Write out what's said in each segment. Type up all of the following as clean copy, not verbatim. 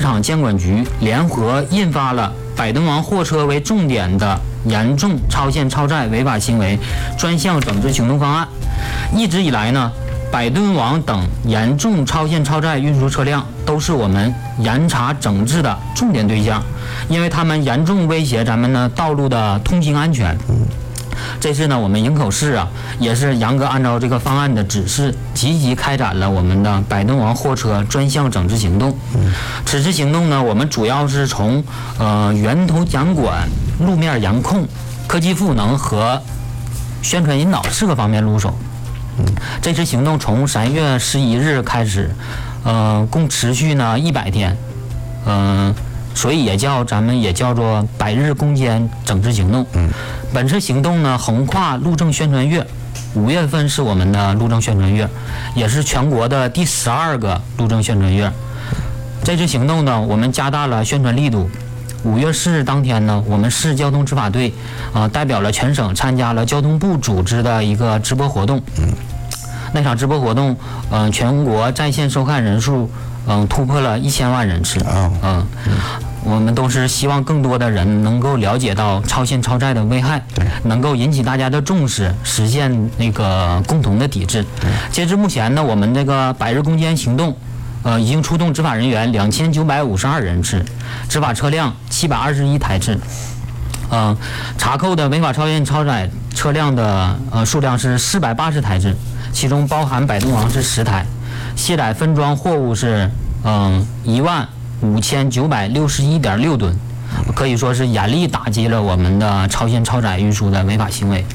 场监管局联合印发了百吨王货车为重点的严重超限超载违法行为专项整治行动方案。一直以来呢，百吨王等严重超限超载运输车辆都是我们严查整治的重点对象，因为他们严重威胁咱们的道路的通行安全。这次呢，我们营口市啊，也是严格按照这个方案的指示，积极开展了我们的百吨王货车专项整治行动。此次行动呢，我们主要是从源头监管、路面严控、科技赋能和宣传引导4个方面入手。这次行动从3月11日开始，共持续呢100天，所以咱们也叫做百日攻坚整治行动。本次行动呢，横跨路政宣传月，5月份是我们的路政宣传月，也是全国的第12个路政宣传月。这次行动呢，我们加大了宣传力度。5月4日当天呢，我们市交通执法队代表了全省参加了交通部组织的一个直播活动。那场直播活动，全国在线收看人数突破了1000万人次。我们都是希望更多的人能够了解到超限超载的危害，能够引起大家的重视，实现那个共同的抵制。截至目前呢，我们这个百日攻坚行动，已经出动执法人员2952人次，执法车辆721台次。查扣的违法超限超载车辆的数量是480台次，其中包含百吨王是10台，卸载分装货物是15961.6吨，可以说是严厉打击了我们的超限超载运输的违法行为。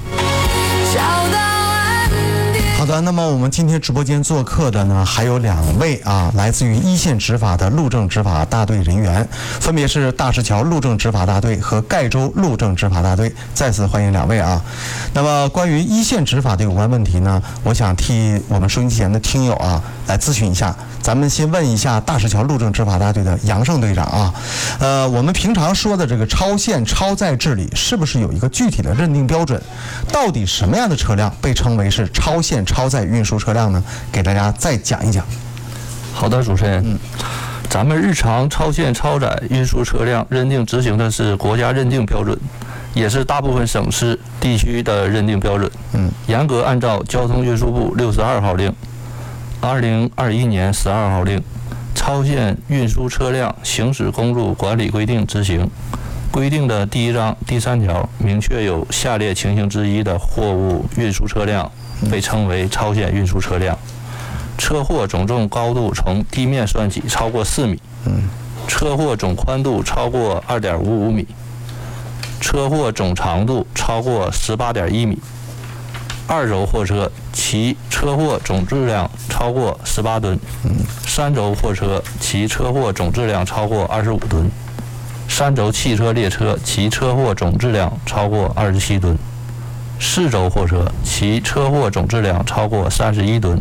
好的，那么我们今天直播间做客的呢，还有2位来自于一线执法的路政执法大队人员，分别是大石桥路政执法大队和盖州路政执法大队。再次欢迎2位啊。那么关于一线执法的有关问题呢，我想替我们收音机前的听友来咨询一下。咱们先问一下大石桥路政执法大队的杨胜队长啊，我们平常说的这个超限超载治理是不是有一个具体的认定标准？到底什么样的车辆被称为是超限超载运输车辆呢？给大家再讲一讲。 好的，主持人，咱们日常超限超载运输车辆认定执行的是国家认定标准，也是大部分省市地区的认定标准。严格按照交通运输部62号令、2021年12号令《超限运输车辆行驶公路管理规定》执行。规定的第1章第3条明确有下列情形之一的货物运输车辆被称为超限运输车辆：车货总重高度从地面算起超过4米，车货总宽度超过2.55米，车货总长度超过18.1米。2轴货车其车货总质量超过18吨，3轴货车其车货总质量超过25吨，3轴汽车列车其车货总质量超过27吨，4轴货车其车货总质量超过31吨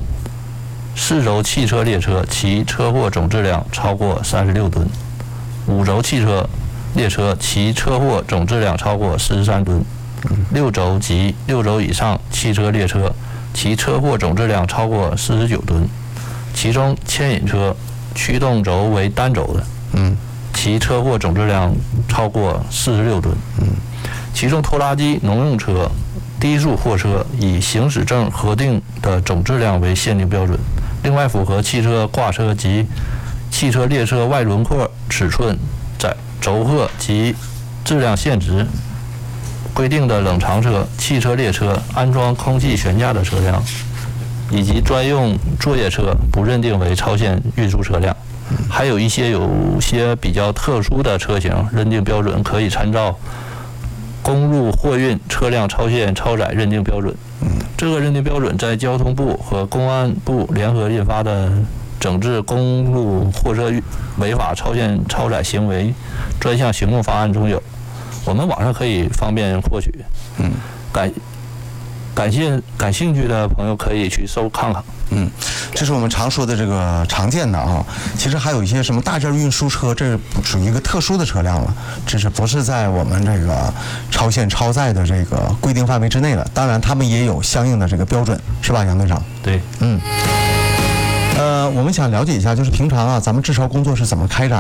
，4轴汽车列车其车货总质量超过36吨，5轴汽车列车其车货总质量超过43吨，6轴及6轴以上汽车列车其车货总质量超过49吨，其中牵引车驱动轴为单轴的，其车货总质量超过46吨，其中拖拉机、农用车、低速货车以行驶证核定的总质量为限定标准。另外，符合汽车挂车及汽车列车外轮廓尺寸、轴荷及质量限值规定的冷藏车、汽车列车安装空气悬架的车辆，以及专用作业车不认定为超限运输车辆。还有一些比较特殊的车型认定标准可以参照公路货运车辆超限超载认定标准。这个认定标准在交通部和公安部联合印发的整治公路货车违法超限超载行为专项行动方案中有，我们网上可以方便获取。感兴趣的朋友可以去搜看看。 这是我们常说的这个常见的啊。其实还有一些什么大件运输车，这属于一个特殊的车辆了，这是不是在我们这个超限超载的这个规定范围之内了？当然，他们也有相应的这个标准，是吧，杨队长？ 对， 我们想了解一下，就是平常咱们治超工作是怎么开展？